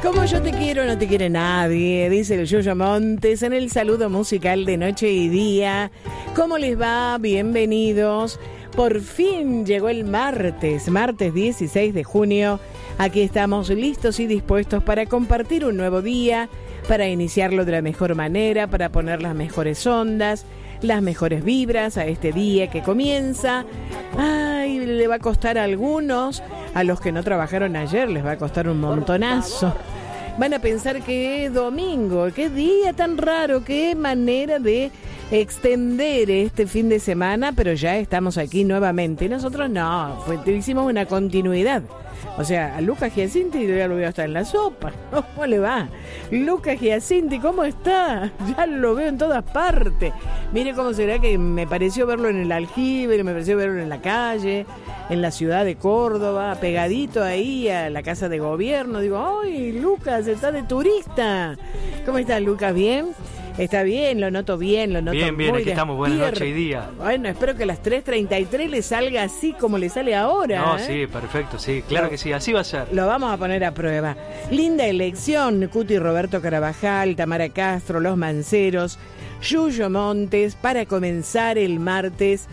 Como yo te quiero, no te quiere nadie, dice el Yoyo Montes en el saludo musical de Noche y Día. ¿Cómo les va? Bienvenidos. Por fin llegó el martes 16 de junio. Aquí estamos listos y dispuestos para compartir un nuevo día, para iniciarlo de la mejor manera, para poner las mejores ondas, las mejores vibras a este día que comienza. Ay, le va a costar a algunos, a los que no trabajaron ayer les va a costar un montonazo. Van a pensar que es domingo, qué día tan raro, qué manera de extender este fin de semana, pero ya estamos aquí nuevamente. Nosotros no, hicimos una continuidad. O sea, a Lucas Giacinti ya lo veo hasta en la sopa. ¿Cómo le va? Lucas Giacinti, ¿cómo está? Ya lo veo en todas partes. Mire cómo será que me pareció verlo en el aljibe, me pareció verlo en la calle, en la ciudad de Córdoba, pegadito ahí a la casa de gobierno. Digo, ¡ay, Lucas, está de turista! ¿Cómo está, Lucas? ¿Bien? Está bien, lo noto bien, lo noto bien, muy aquí estamos, buenas noches y día. Bueno, espero que a las 3:33 le salga así como le sale ahora. No, sí, perfecto, sí, claro que sí, así va a ser. Lo vamos a poner a prueba. Linda elección, Cuti Roberto Carabajal, Tamara Castro, Los Manceros, Yuyo Montes, para comenzar el martes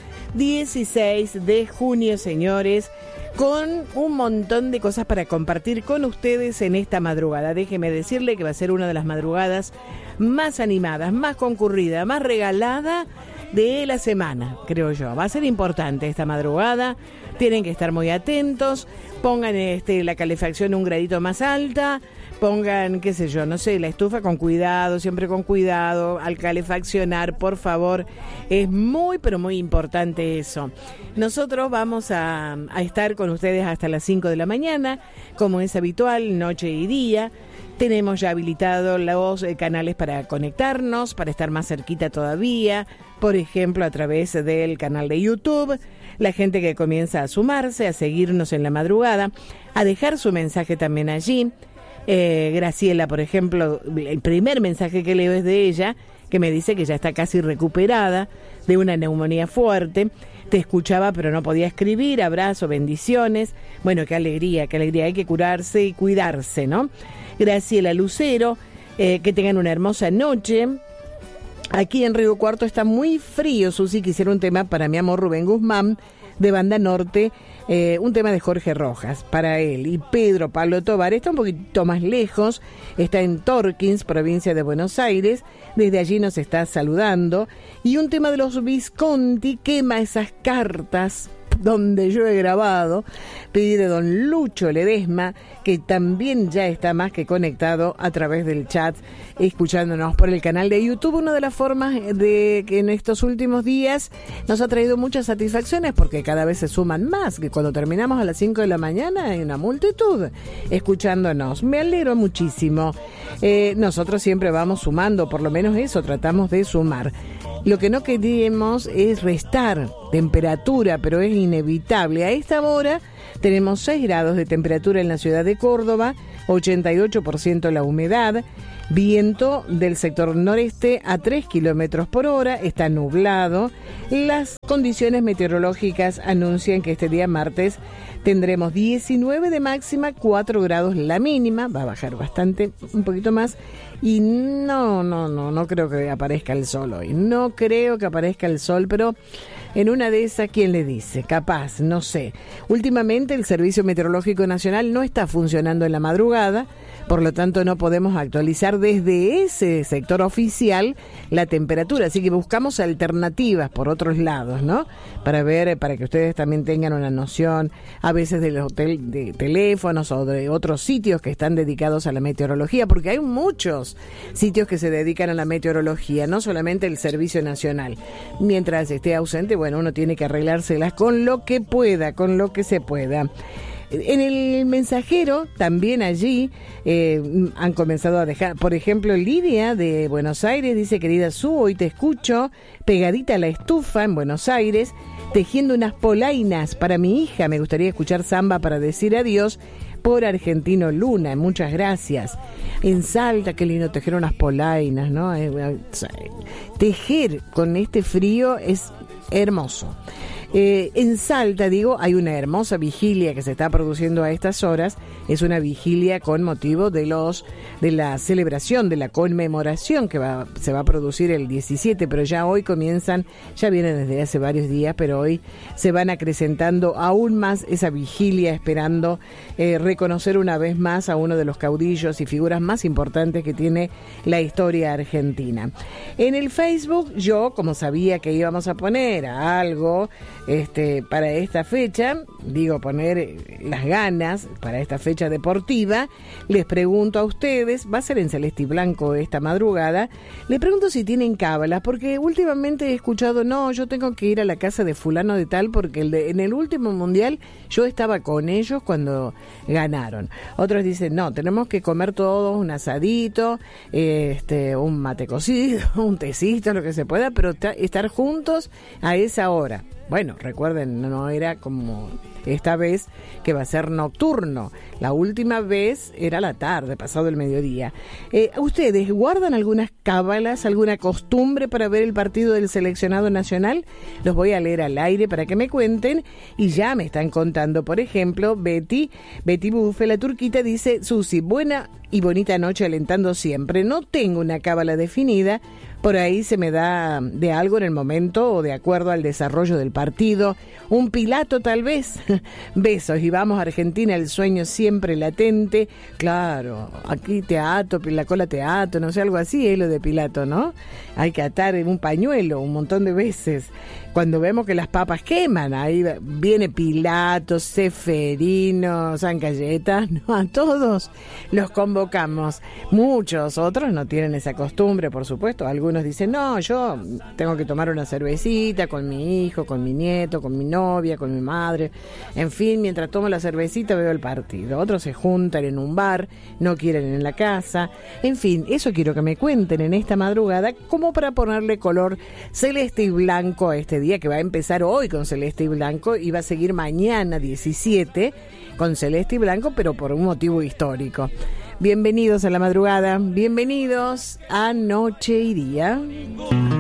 16 de junio, señores, con un montón de cosas para compartir con ustedes en esta madrugada. Déjeme decirle que va a ser una de las madrugadas más animadas, más concurrida, más regalada de la semana, creo yo. Va a ser importante esta madrugada, tienen que estar muy atentos, pongan la calefacción un gradito más alta, pongan, qué sé yo, no sé, la estufa con cuidado, siempre con cuidado, al calefaccionar, por favor, es muy, pero muy importante eso. Nosotros vamos a estar con ustedes hasta las 5 de la mañana, como es habitual, noche y día. Tenemos ya habilitados los canales para conectarnos, para estar más cerquita todavía, por ejemplo, a través del canal de YouTube. La gente que comienza a sumarse, a seguirnos en la madrugada, a dejar su mensaje también allí. Graciela, por ejemplo, el primer mensaje que leo es de ella, que me dice que ya está casi recuperada de una neumonía fuerte. Te escuchaba pero no podía escribir, abrazo, bendiciones. Bueno, qué alegría, hay que curarse y cuidarse, ¿no? Graciela Lucero, que tengan una hermosa noche. Aquí en Río Cuarto está muy frío, Susi, quisiera un tema para mi amor Rubén Guzmán, de Banda Norte, un tema de Jorge Rojas, para él. Y Pedro Pablo Tobar está un poquito más lejos, está en Torkins, provincia de Buenos Aires, desde allí nos está saludando. Y un tema de los Visconti, Quema esas cartas, donde yo he grabado, pide don Lucho Ledesma, que también ya está más que conectado a través del chat, escuchándonos por el canal de YouTube. Una de las formas de que en estos últimos días nos ha traído muchas satisfacciones, porque cada vez se suman más, que cuando terminamos a las 5 de la mañana hay una multitud escuchándonos. Me alegro muchísimo. Nosotros siempre vamos sumando, por lo menos eso tratamos de sumar. Lo que no queremos es restar temperatura, pero es inevitable. A esta hora tenemos 6 grados de temperatura en la ciudad de Córdoba, 88% la humedad, viento del sector noreste a 3 kilómetros por hora, está nublado. Las condiciones meteorológicas anuncian que este día martes tendremos 19 de máxima, 4 grados la mínima, va a bajar bastante, un poquito más, y no creo que aparezca el sol hoy, no creo que aparezca el sol, pero en una de esas, ¿quién le dice? Capaz, no sé. Últimamente el Servicio Meteorológico Nacional no está funcionando en la madrugada, por lo tanto no podemos actualizar desde ese sector oficial la temperatura, así que buscamos alternativas por otros lados, ¿no? Para ver, para que ustedes también tengan una noción, a veces de los de teléfonos o de otros sitios que están dedicados a la meteorología, porque hay muchos sitios que se dedican a la meteorología, no solamente el Servicio Nacional. Mientras esté ausente, bueno, uno tiene que arreglárselas con lo que pueda, con lo que se pueda. En el mensajero, también allí, han comenzado a dejar, por ejemplo, Lidia de Buenos Aires dice: querida Su, hoy te escucho pegadita a la estufa en Buenos Aires, tejiendo unas polainas para mi hija. Me gustaría escuchar samba para decir adiós por Argentino Luna. Muchas gracias. En Salta, qué lindo tejer unas polainas, ¿no? Tejer con este frío es hermoso. En Salta, hay una hermosa vigilia que se está produciendo a estas horas. Es una vigilia con motivo de la celebración, de la conmemoración que se va a producir el 17, pero ya hoy comienzan, ya vienen desde hace varios días, pero hoy se van acrecentando aún más esa vigilia, esperando reconocer una vez más a uno de los caudillos y figuras más importantes que tiene la historia argentina. En el Facebook, yo, como sabía que íbamos a poner algo para esta fecha, poner las ganas para esta fecha deportiva, les pregunto a ustedes, va a ser en celeste y blanco esta madrugada, les pregunto si tienen cábalas, porque últimamente he escuchado, no, yo tengo que ir a la casa de fulano de tal, porque en el último mundial yo estaba con ellos cuando ganaron. Otros dicen, no, tenemos que comer todos un asadito, un mate cocido, un tecito, lo que se pueda, pero estar juntos a esa hora. Bueno, recuerden, no era como esta vez que va a ser nocturno. La última vez era la tarde, pasado el mediodía. ¿Ustedes guardan algunas cábalas, alguna costumbre para ver el partido del seleccionado nacional? Los voy a leer al aire para que me cuenten y ya me están contando. Por ejemplo, Betty Buffe, la turquita, dice: Susi, buena y bonita noche alentando siempre. No tengo una cábala definida. Por ahí se me da de algo en el momento o de acuerdo al desarrollo del partido. Un Pilato tal vez. Besos y vamos Argentina, el sueño siempre latente. Claro, aquí te ato, la cola te ato, no sé, algo así es lo de Pilato, ¿no? Hay que atar en un pañuelo un montón de veces. Cuando vemos que las papas queman, ahí viene Pilato, Ceferino, San Cayetano, a todos los convocamos. Muchos otros no tienen esa costumbre, por supuesto. Algunos dicen, no, yo tengo que tomar una cervecita con mi hijo, con mi nieto, con mi novia, con mi madre. En fin, mientras tomo la cervecita veo el partido. Otros se juntan en un bar, no quieren en la casa. En fin, eso quiero que me cuenten en esta madrugada, como para ponerle color celeste y blanco a este día, que va a empezar hoy con celeste y blanco y va a seguir mañana 17 con celeste y blanco, pero por un motivo histórico. Bienvenidos a la madrugada, bienvenidos a Noche y Día.